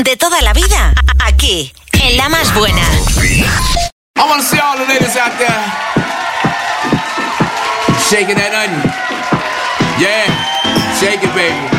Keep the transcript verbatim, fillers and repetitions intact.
De toda la vida, aquí, en La Más Buena. I want to see all the ladies out there shaking that onion. Yeah, shake it, baby.